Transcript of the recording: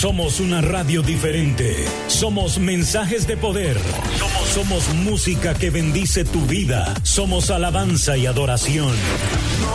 Somos una radio diferente. Somos mensajes de poder. Somos música que bendice tu vida. Somos alabanza y adoración.